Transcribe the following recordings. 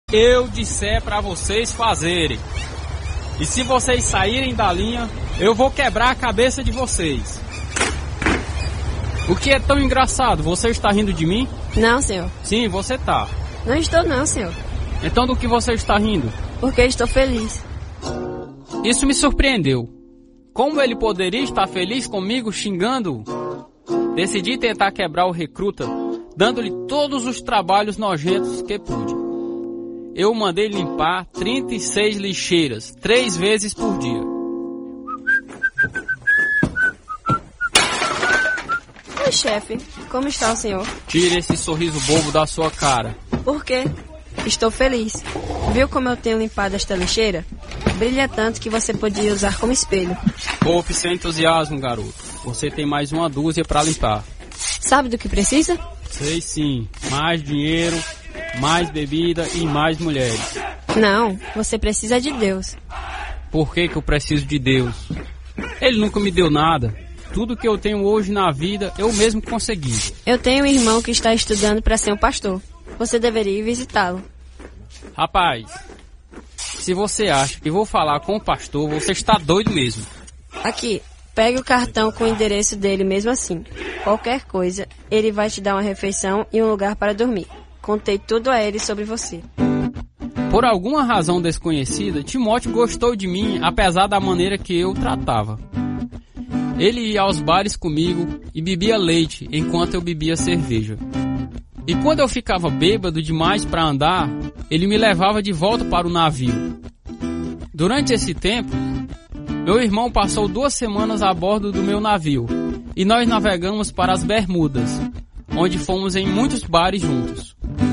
Eu disser para vocês fazerem. E se vocês saírem da linha, eu vou quebrar a cabeça de vocês. O que é tão engraçado? Você está rindo de mim? Não, senhor. Sim, você tá. Não estou não, senhor. Então do que você está rindo? Porque estou feliz. Isso me surpreendeu. Como ele poderia estar feliz comigo xingando-o? Decidi tentar quebrar o recruta, dando-lhe todos os trabalhos nojentos que pude. Eu mandei limpar 36 lixeiras, 3 vezes por dia. Oi, chefe. Como está o senhor? Tire esse sorriso bobo da sua cara. Por quê? Estou feliz. Viu como eu tenho limpado esta lixeira? Brilha tanto que você podia usar como espelho. Poupe seu entusiasmo, garoto. Você tem mais uma dúzia para limpar. Sabe do que precisa? Sei sim. Mais dinheiro, mais bebida e mais mulheres. Não, você precisa de Deus. Por que eu preciso de Deus? Ele nunca me deu nada. Tudo que eu tenho hoje na vida, eu mesmo consegui. Eu tenho um irmão que está estudando para ser um pastor. Você deveria ir visitá-lo. Rapaz, se você acha que vou falar com o pastor, você está doido mesmo. Aqui, pegue o cartão com o endereço dele mesmo assim. Qualquer coisa, ele vai te dar uma refeição e um lugar para dormir. Contei tudo a ele sobre você. Por alguma razão desconhecida, Timóteo gostou de mim, apesar da maneira que eu o tratava. Ele ia aos bares comigo e bebia leite, enquanto eu bebia cerveja. E quando eu ficava bêbado demais para andar, ele me levava de volta para o navio. Durante esse tempo, meu irmão passou 2 semanas a bordo do meu navio, e nós navegamos para as Bermudas, onde fomos em muitos bares juntos.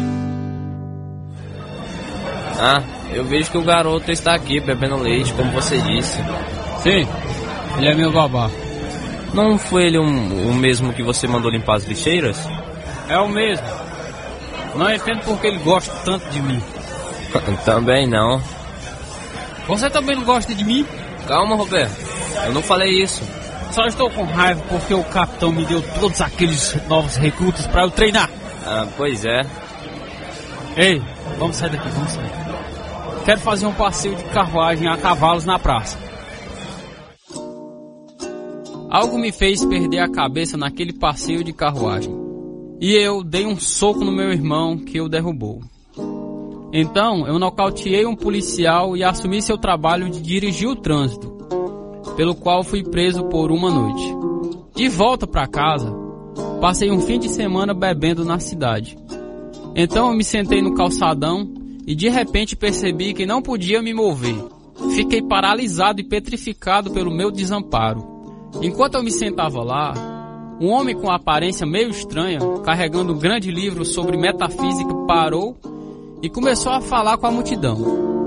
Eu vejo que o garoto está aqui bebendo leite, como você disse. Sim, ele é meu babá. Não foi ele o mesmo que você mandou limpar as lixeiras? É o mesmo. Não entendo porque ele gosta tanto de mim. Também não. Você também não gosta de mim? Calma, Roberto. Eu não falei isso. Só estou com raiva porque o capitão me deu todos aqueles novos recrutas para eu treinar. Pois é. Ei, vamos sair daqui, vamos sair. Quero fazer um passeio de carruagem a cavalos na praça. Algo me fez perder a cabeça naquele passeio de carruagem. E eu dei um soco no meu irmão que o derrubou. Então eu nocauteei um policial e assumi seu trabalho de dirigir o trânsito, pelo qual fui preso por 1 noite. De volta para casa, passei um fim de semana bebendo na cidade. Então eu me sentei no calçadão e de repente percebi que não podia me mover. Fiquei paralisado e petrificado pelo meu desamparo. Enquanto eu me sentava lá, um homem com aparência meio estranha, carregando um grande livro sobre metafísica, parou e começou a falar com a multidão.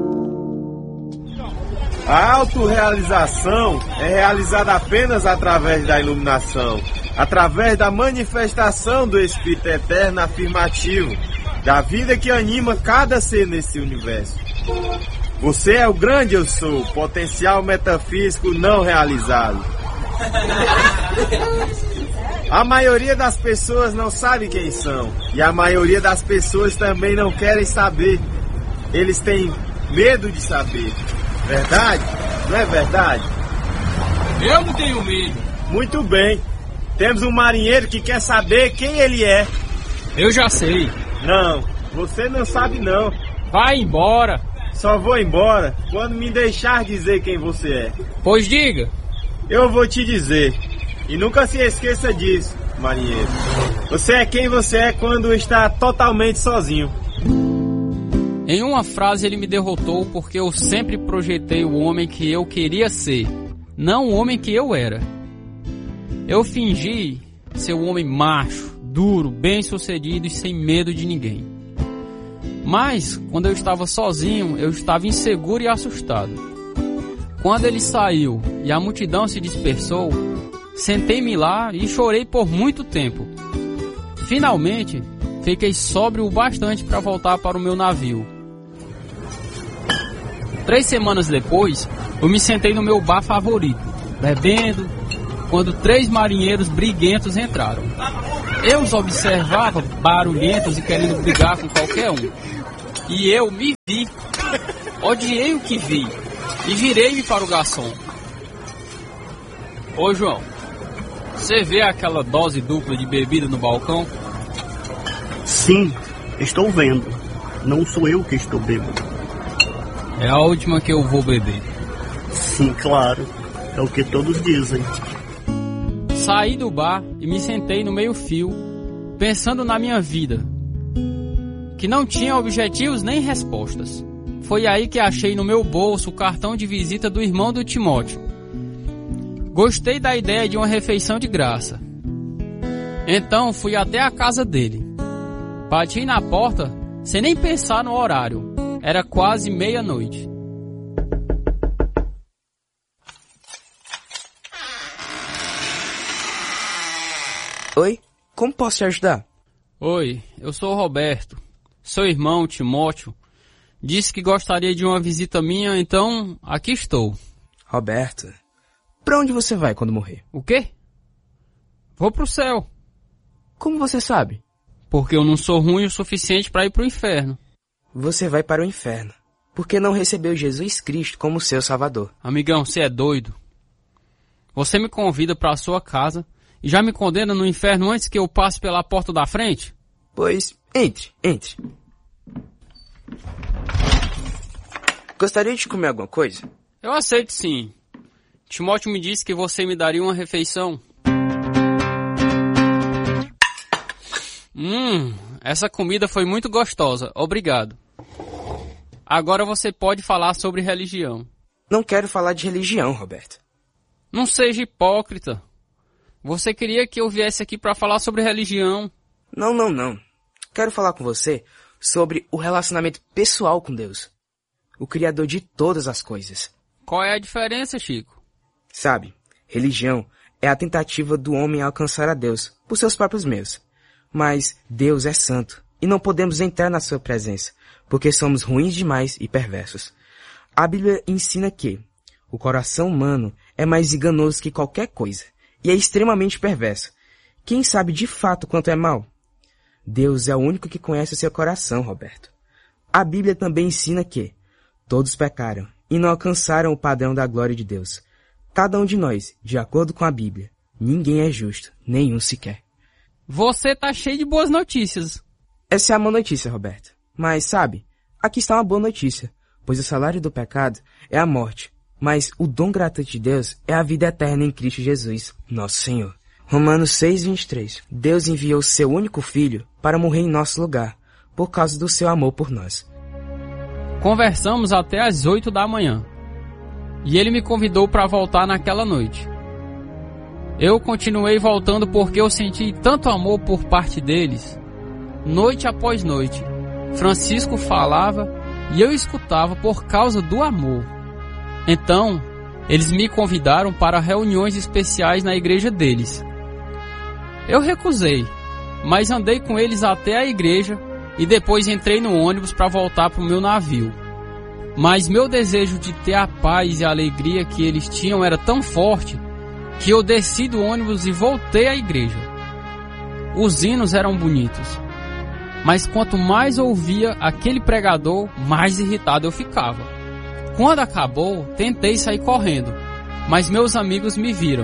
A autorrealização é realizada apenas através da iluminação, através da manifestação do Espírito Eterno afirmativo, da vida que anima cada ser nesse universo. Você é o grande eu sou, potencial metafísico não realizado. A maioria das pessoas não sabe quem são, e a maioria das pessoas também não querem saber. Eles têm medo de saber. Verdade? Não é verdade? Eu não tenho medo. Muito bem. Temos um marinheiro que quer saber quem ele é. Eu já sei. Não, você não sabe não. Vai embora. Só vou embora quando me deixar dizer quem você é. Pois diga. Eu vou te dizer. E nunca se esqueça disso, marinheiro. Você é quem você é quando está totalmente sozinho. Em uma frase ele me derrotou porque eu sempre projetei o homem que eu queria ser, não o homem que eu era. Eu fingi ser um homem macho, duro, bem-sucedido e sem medo de ninguém. Mas, quando eu estava sozinho, eu estava inseguro e assustado. Quando ele saiu e a multidão se dispersou, sentei-me lá e chorei por muito tempo. Finalmente, fiquei sóbrio o bastante para voltar para o meu navio. 3 semanas depois, eu me sentei no meu bar favorito, bebendo, quando 3 marinheiros briguentos entraram. Eu os observava barulhentos e querendo brigar com qualquer um. E eu me vi. Odiei o que vi. E virei-me para o garçom. Ô João, você vê aquela dose dupla de bebida no balcão? Sim, estou vendo. Não sou eu que estou bêbado. É a última que eu vou beber. Sim, claro. É o que todos dizem. Saí do bar e me sentei no meio-fio, pensando na minha vida, que não tinha objetivos nem respostas. Foi aí que achei no meu bolso o cartão de visita do irmão do Timóteo. Gostei da ideia de uma refeição de graça. Então fui até a casa dele. Bati na porta sem nem pensar no horário. Era quase meia-noite. Oi, como posso te ajudar? Oi, eu sou o Roberto. Seu irmão, Timóteo, disse que gostaria de uma visita minha, então aqui estou. Roberto, pra onde você vai quando morrer? O quê? Vou pro céu. Como você sabe? Porque eu não sou ruim o suficiente para ir pro inferno. Você vai para o inferno, porque não recebeu Jesus Cristo como seu Salvador. Amigão, você é doido. Você me convida para a sua casa e já me condena no inferno antes que eu passe pela porta da frente? Pois, entre. Gostaria de comer alguma coisa? Eu aceito sim. Timóteo me disse que você me daria uma refeição. Essa comida foi muito gostosa. Obrigado. Agora você pode falar sobre religião. Não quero falar de religião, Roberto. Não seja hipócrita. Você queria que eu viesse aqui para falar sobre religião. Não. Quero falar com você sobre o relacionamento pessoal com Deus, o Criador de todas as coisas. Qual é a diferença, Chico? Sabe, religião é a tentativa do homem alcançar a Deus por seus próprios meios. Mas Deus é santo e não podemos entrar na sua presença, porque somos ruins demais e perversos. A Bíblia ensina que o coração humano é mais enganoso que qualquer coisa e é extremamente perverso. Quem sabe de fato quanto é mal? Deus é o único que conhece o seu coração, Roberto. A Bíblia também ensina que todos pecaram e não alcançaram o padrão da glória de Deus. Cada um de nós, de acordo com a Bíblia, ninguém é justo, nenhum sequer. Você tá cheio de boas notícias. Essa é a má notícia, Roberto. Mas, sabe, aqui está uma boa notícia, pois o salário do pecado é a morte, mas o dom gratuito de Deus é a vida eterna em Cristo Jesus, nosso Senhor. Romanos 6:23. Deus enviou seu único filho para morrer em nosso lugar, por causa do seu amor por nós. Conversamos até às 8 da manhã. E ele me convidou para voltar naquela noite. Eu continuei voltando porque eu senti tanto amor por parte deles. Noite após noite, Francisco falava e eu escutava por causa do amor. Então, eles me convidaram para reuniões especiais na igreja deles. Eu recusei, mas andei com eles até a igreja e depois entrei no ônibus para voltar para o meu navio. Mas meu desejo de ter a paz e a alegria que eles tinham era tão forte que eu desci do ônibus e voltei à igreja. Os hinos eram bonitos, mas quanto mais ouvia aquele pregador, mais irritado eu ficava. Quando acabou, tentei sair correndo, mas meus amigos me viram.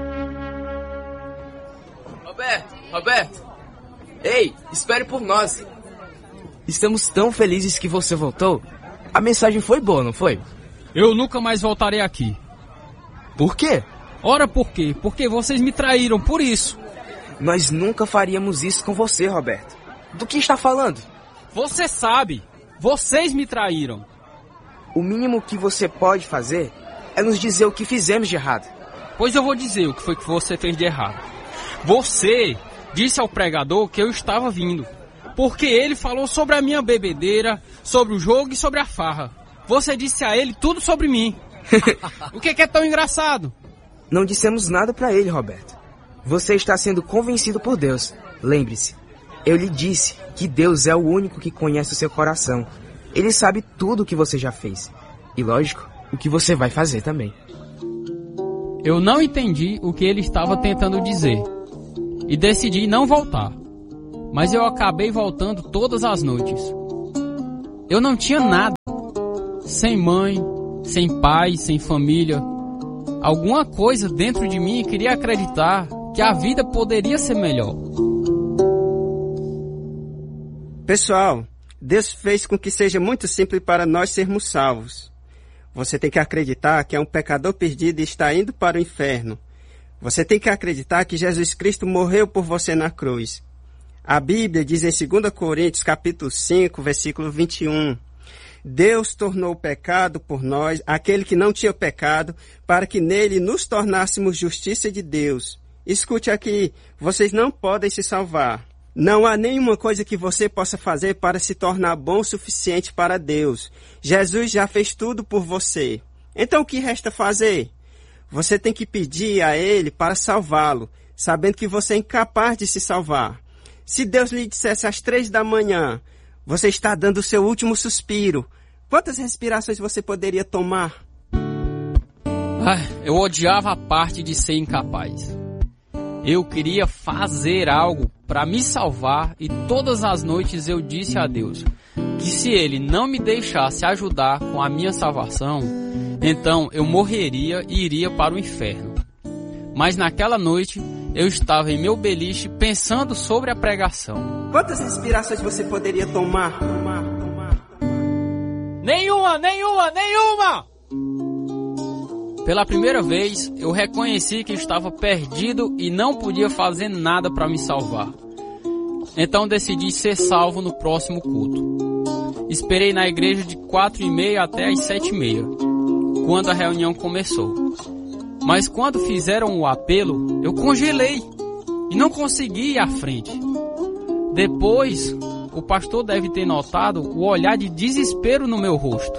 Roberto! Ei, espere por nós! Estamos tão felizes que você voltou. A mensagem foi boa, não foi? Eu nunca mais voltarei aqui. Por quê? Ora, por quê? Porque vocês me traíram, por isso. Nós nunca faríamos isso com você, Roberto. Do que está falando? Você sabe. Vocês me traíram. O mínimo que você pode fazer é nos dizer o que fizemos de errado. Pois eu vou dizer o que foi que você fez de errado. Você disse ao pregador que eu estava vindo, porque ele falou sobre a minha bebedeira, sobre o jogo e sobre a farra. Você disse a ele tudo sobre mim. O que é tão engraçado? Não dissemos nada para ele, Roberto. Você está sendo convencido por Deus. Lembre-se, eu lhe disse que Deus é o único que conhece o seu coração. Ele sabe tudo o que você já fez. E lógico, o que você vai fazer também. Eu não entendi o que ele estava tentando dizer e decidi não voltar. Mas eu acabei voltando todas as noites. Eu não tinha nada. Sem mãe, sem pai, sem família. Alguma coisa dentro de mim queria acreditar que a vida poderia ser melhor. Pessoal, Deus fez com que seja muito simples para nós sermos salvos. Você tem que acreditar que é um pecador perdido e está indo para o inferno. Você tem que acreditar que Jesus Cristo morreu por você na cruz. A Bíblia diz em 2 Coríntios, capítulo 5, versículo 21... Deus tornou o pecado por nós, aquele que não tinha pecado, para que nele nos tornássemos justiça de Deus. Escute aqui, vocês não podem se salvar. Não há nenhuma coisa que você possa fazer para se tornar bom o suficiente para Deus. Jesus já fez tudo por você. Então o que resta fazer? Você tem que pedir a Ele para salvá-lo, sabendo que você é incapaz de se salvar. Se Deus lhe dissesse às 3 da manhã, você está dando o seu último suspiro, quantas respirações você poderia tomar? Eu odiava a parte de ser incapaz. Eu queria fazer algo para me salvar e todas as noites eu disse a Deus que se Ele não me deixasse ajudar com a minha salvação, então eu morreria e iria para o inferno. Mas naquela noite eu estava em meu beliche pensando sobre a pregação. Quantas respirações você poderia tomar? Nenhuma! Pela primeira vez, eu reconheci que estava perdido e não podia fazer nada para me salvar. Então decidi ser salvo no próximo culto. Esperei na igreja de 4h30 até as 7h30, quando a reunião começou. Mas quando fizeram o apelo, eu congelei e não consegui ir à frente. Depois, o pastor deve ter notado o olhar de desespero no meu rosto.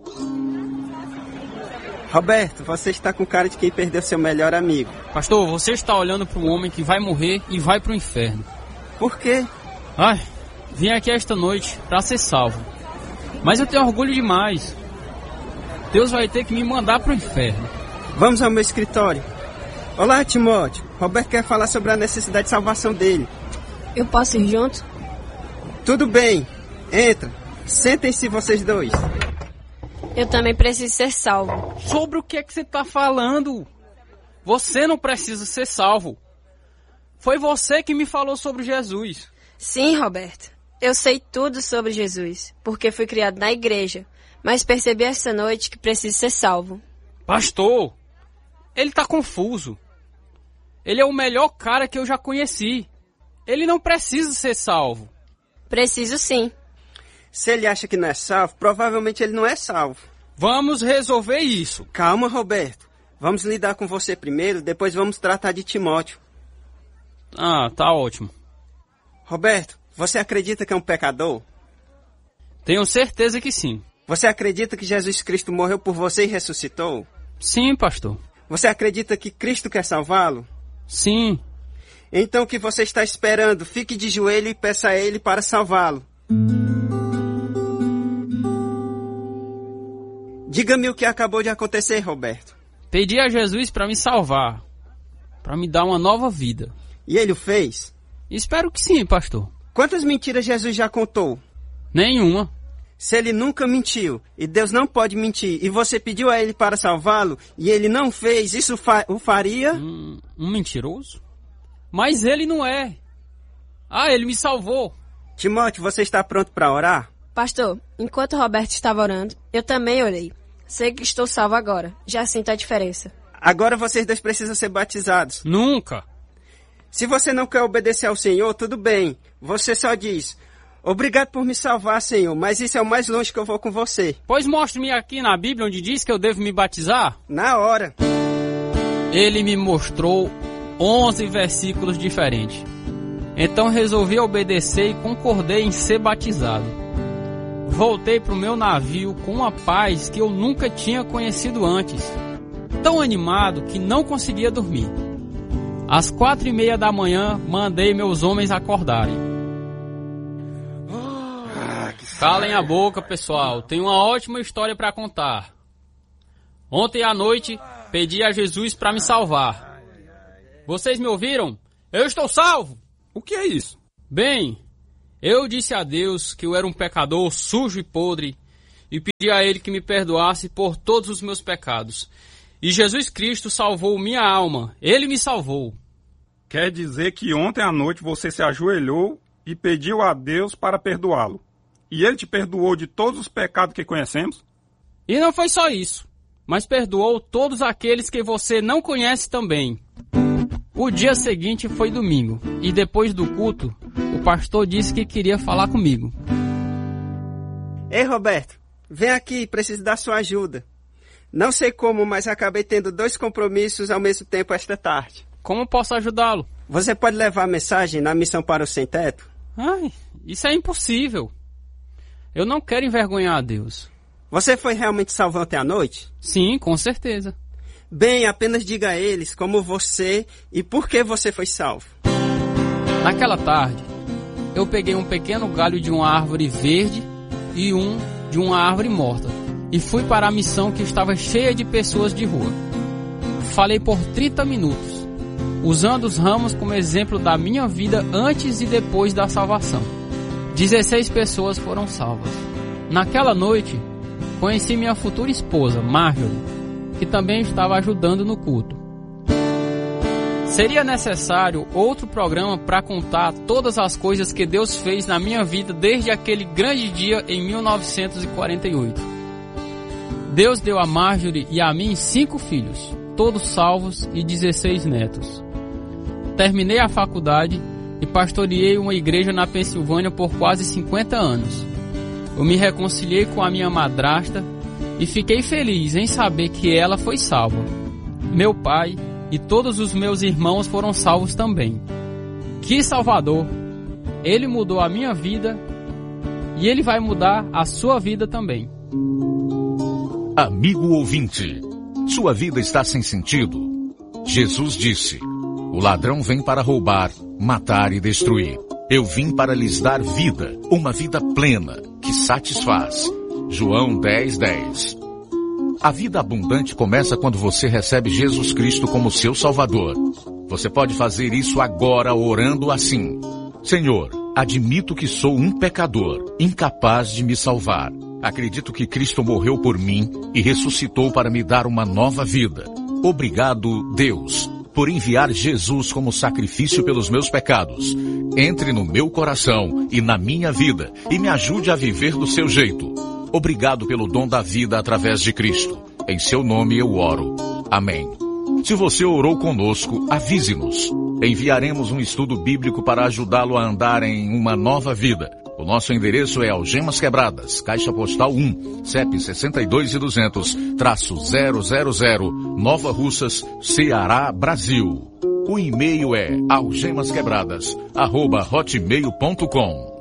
Roberto, você está com cara de quem perdeu seu melhor amigo. Pastor, você está olhando para um homem que vai morrer e vai para o inferno. Por quê? Vim aqui esta noite para ser salvo. Mas eu tenho orgulho demais. Deus vai ter que me mandar para o inferno. Vamos ao meu escritório. Olá, Timóteo. Roberto quer falar sobre a necessidade de salvação dele. Eu posso ir junto? Tudo bem. Entra. Sentem-se vocês dois. Eu também preciso ser salvo. Sobre o que é que você está falando? Você não precisa ser salvo. Foi você que me falou sobre Jesus. Sim, Roberto. Eu sei tudo sobre Jesus, porque fui criado na igreja. Mas percebi esta noite que preciso ser salvo. Pastor, ele está confuso. Ele é o melhor cara que eu já conheci. Ele não precisa ser salvo. Preciso sim. Se ele acha que não é salvo, provavelmente ele não é salvo. Vamos resolver isso. Calma, Roberto. Vamos lidar com você primeiro, depois vamos tratar de Timóteo. Tá ótimo. Roberto, você acredita que é um pecador? Tenho certeza que sim. Você acredita que Jesus Cristo morreu por você e ressuscitou? Sim, pastor. Você acredita que Cristo quer salvá-lo? Sim. Então o que você está esperando? Fique de joelho e peça a Ele para salvá-lo. Diga-me o que acabou de acontecer, Roberto. Pedi a Jesus para me salvar, para me dar uma nova vida. E Ele o fez? Espero que sim, pastor. Quantas mentiras Jesus já contou? Nenhuma. Se Ele nunca mentiu, e Deus não pode mentir, e você pediu a Ele para salvá-lo, e Ele não fez, isso o faria? Um mentiroso? Mas Ele não é. Ele me salvou. Timóteo, você está pronto para orar? Pastor, enquanto Roberto estava orando, eu também orei. Sei que estou salvo agora. Já sinto a diferença. Agora vocês dois precisam ser batizados. Nunca. Se você não quer obedecer ao Senhor, tudo bem. Você só diz: obrigado por me salvar, Senhor, mas isso é o mais longe que eu vou com você. Pois mostre-me aqui na Bíblia onde diz que eu devo me batizar. Na hora. Ele me mostrou 11 versículos diferentes. Então resolvi obedecer e concordei em ser batizado. Voltei para o meu navio com uma paz que eu nunca tinha conhecido antes. Tão animado que não conseguia dormir. Às 4h30 da manhã, mandei meus homens acordarem. Calem a boca, pessoal. Tenho uma ótima história para contar. Ontem à noite, pedi a Jesus para me salvar. Vocês me ouviram? Eu estou salvo! O que é isso? Bem, Eu disse a Deus que eu era um pecador sujo e podre e pedi a Ele que me perdoasse por todos os meus pecados. E Jesus Cristo salvou minha alma. Ele me salvou. Quer dizer que ontem à noite você se ajoelhou e pediu a Deus para perdoá-lo. E Ele te perdoou de todos os pecados que conhecemos? E não foi só isso, mas perdoou todos aqueles que você não conhece também. O dia seguinte foi domingo, e depois do culto, o pastor disse que queria falar comigo. Ei, Roberto, vem aqui, preciso da sua ajuda. Não sei como, mas acabei tendo 2 compromissos ao mesmo tempo esta tarde. Como posso ajudá-lo? Você pode levar a mensagem na missão para o sem-teto? Ai, isso é impossível. Eu não quero envergonhar a Deus. Você foi realmente salvo ontem à noite? Sim, com certeza. Bem, apenas diga a eles como você e por que você foi salvo. Naquela tarde, eu peguei um pequeno galho de uma árvore verde e um de uma árvore morta e fui para a missão que estava cheia de pessoas de rua. Falei por 30 minutos, usando os ramos como exemplo da minha vida antes e depois da salvação. 16 pessoas foram salvas. Naquela noite, conheci minha futura esposa, Marjorie, que também estava ajudando no culto. Seria necessário outro programa para contar todas as coisas que Deus fez na minha vida desde aquele grande dia em 1948. Deus deu a Marjorie e a mim 5 filhos, todos salvos, e 16 netos. Terminei a faculdade e pastoreei uma igreja na Pensilvânia por quase 50 anos. Eu me reconciliei com a minha madrasta e fiquei feliz em saber que ela foi salva. Meu pai e todos os meus irmãos foram salvos também. Que Salvador! Ele mudou a minha vida e Ele vai mudar a sua vida também. Amigo ouvinte, sua vida está sem sentido? Jesus disse: o ladrão vem para roubar, matar e destruir. Eu vim para lhes dar vida, uma vida plena, que satisfaz. João 10:10. A vida abundante começa quando você recebe Jesus Cristo como seu Salvador. Você pode fazer isso agora orando assim: Senhor, admito que sou um pecador, incapaz de me salvar. Acredito que Cristo morreu por mim e ressuscitou para me dar uma nova vida. Obrigado, Deus, por enviar Jesus como sacrifício pelos meus pecados. Entre no meu coração e na minha vida e me ajude a viver do seu jeito. Obrigado pelo dom da vida através de Cristo. Em seu nome eu oro. Amém. Se você orou conosco, avise-nos. Enviaremos um estudo bíblico para ajudá-lo a andar em uma nova vida. O nosso endereço é Algemas Quebradas, Caixa Postal 1, CEP 62.200-000, Nova Russas, Ceará, Brasil. O e-mail é algemasquebradas@hotmail.com.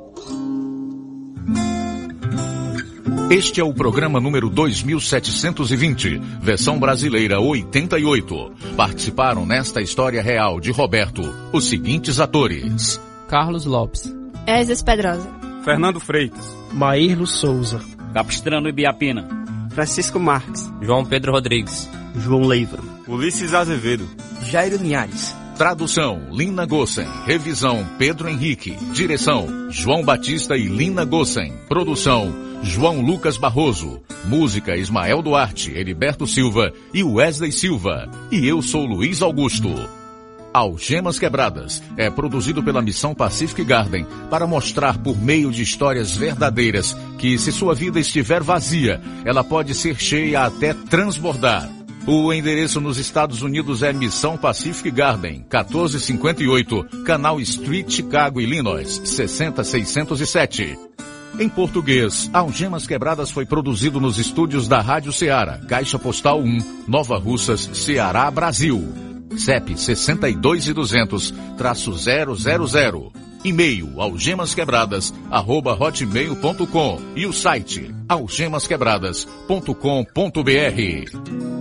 Este é o programa número 2720, versão brasileira 88. Participaram nesta história real de Roberto os seguintes atores: Carlos Lopes, Esdras Pedrosa, Fernando Freitas, Maírlo Souza, Capistrano Ibiapina, Francisco Marques, João Pedro Rodrigues, João Leiva, Ulisses Azevedo, Jairo Linhares. Tradução, Lina Gossen. Revisão, Pedro Henrique. Direção, João Batista e Lina Gossen. Produção, João Lucas Barroso. Música, Ismael Duarte, Heriberto Silva e Wesley Silva. E eu sou Luiz Augusto. Algemas Quebradas é produzido pela Missão Pacific Garden para mostrar por meio de histórias verdadeiras que, se sua vida estiver vazia, ela pode ser cheia até transbordar. O endereço nos Estados Unidos é Missão Pacific Garden, 1458, Canal Street, Chicago, Illinois, 60607. Em português, Algemas Quebradas foi produzido nos estúdios da Rádio Ceará, Caixa Postal 1, Nova Russas, Ceará, Brasil. CEP 62.200-000. E-mail algemasquebradas@hotmail.com e o site algemasquebradas.com.br.